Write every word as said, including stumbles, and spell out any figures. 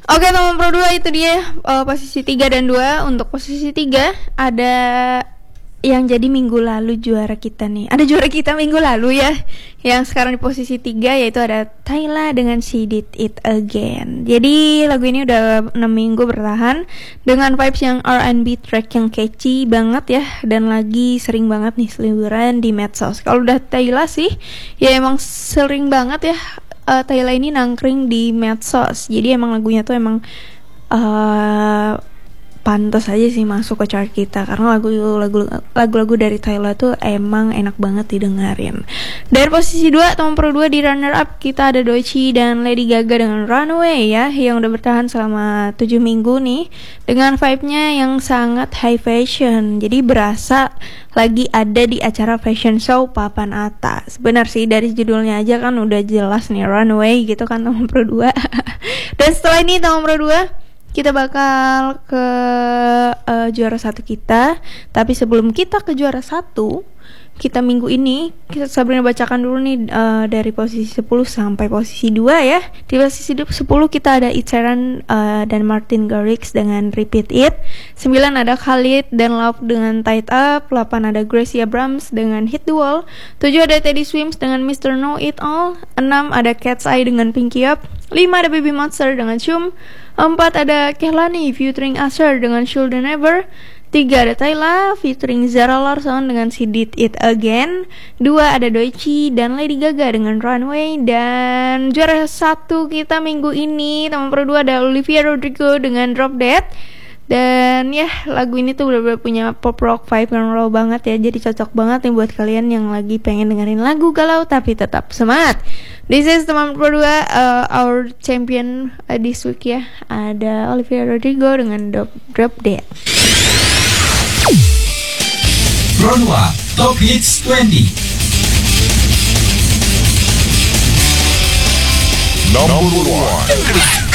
Oke teman pro dua, itu dia uh, posisi tiga dan dua. Untuk posisi tiga ada yang jadi minggu lalu juara kita nih. Ada juara kita minggu lalu ya, yang sekarang di posisi tiga, yaitu ada Tyla dengan She Did It Again. Jadi lagu ini udah enam minggu bertahan dengan vibes yang R and B track yang catchy banget ya, dan lagi sering banget nih seliburan di medsos. Kalau udah Tyla sih ya emang sering banget ya, uh, Tyla ini nangkring di medsos. Jadi emang lagunya tuh emang uh, pantas aja sih masuk ke chart kita, karena lagu lagu lagu-lagu dari Tyla tuh emang enak banget didengarin. Dari posisi dua, teman pro dua, di runner up kita ada Doechii dan Lady Gaga dengan Runaway ya, yang udah bertahan selama tujuh minggu nih dengan vibe-nya yang sangat high fashion. Jadi berasa lagi ada di acara fashion show papan atas. Benar sih, dari judulnya aja kan udah jelas nih Runaway gitu kan teman pro dua. Dan setelah ini teman pro dua, kita bakal ke uh, juara satu kita. Tapi sebelum kita ke juara satu kita minggu ini, kita Sabrina bacakan dulu nih uh, dari posisi sepuluh sampai posisi dua ya. Di posisi sepuluh kita ada Ed Sheeran uh, dan Martin Garrix dengan Repeat It. Sembilan ada Khalid dan Love dengan Tied Up. Delapan ada Gracie Abrams dengan Hit the Wall. Tujuh ada Teddy Swims dengan Mister Know It All. Enam ada Cat's Eye dengan Pinky Up. Lima ada Baby Monster dengan Shum. Empat ada Kehlani featuring Usher dengan Shoulda Never. Tiga ada Tyla featuring Zara Larsson dengan She Did It Again. Dua ada Doechii dan Lady Gaga dengan Runway. Dan juara satu kita minggu ini teman pro dua ada Olivia Rodrigo dengan Drop Dead. Dan ya, lagu ini tuh bener-bener punya pop rock vibe yang raw banget ya. Jadi cocok banget nih buat kalian yang lagi pengen dengerin lagu galau tapi tetap semangat. This is teman pro dua, uh, our champion uh, this week ya. Ada Olivia Rodrigo dengan Drop, Drop Dead. Pro dua Top Hits dua puluh. Number one.